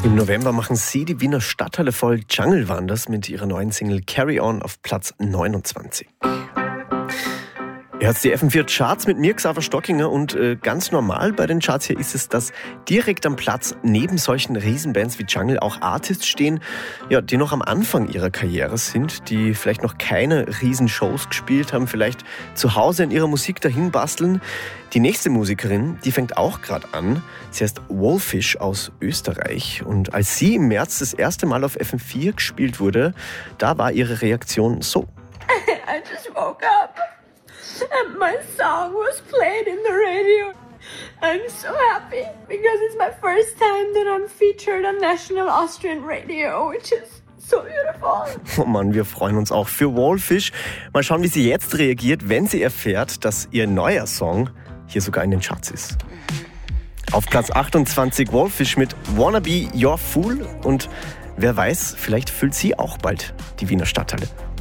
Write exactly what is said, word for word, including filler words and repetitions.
Im November machen sie die Wiener Stadthalle voll. Jungle waren das mit ihrer neuen Single Carry On auf Platz neunundzwanzig. Ihr hört die F M vier Charts mit mir, Xaver Stockinger, und äh, ganz normal bei den Charts hier ist es, dass direkt am Platz neben solchen Riesenbands wie Jungle auch Artists stehen, ja, die noch am Anfang ihrer Karriere sind, die vielleicht noch keine Riesenshows gespielt haben, vielleicht zu Hause in ihrer Musik dahin basteln. Die nächste Musikerin, die fängt auch gerade an. Sie heißt Wolfish aus Österreich, und als sie im März das erste Mal auf F M vier gespielt wurde, da war ihre Reaktion so. I just woke up. And my song was played in the radio. I'm so happy because it's my first time that I'm featured on national Austrian radio, which is so beautiful. Oh Mann, wir freuen uns auch für Wolfish. Mal schauen, wie sie jetzt reagiert, wenn sie erfährt, dass ihr neuer Song hier sogar in den Charts ist. Auf Platz achtundzwanzig Wolfish mit Wanna Be Your Fool, und wer weiß, vielleicht füllt sie auch bald die Wiener Stadthalle.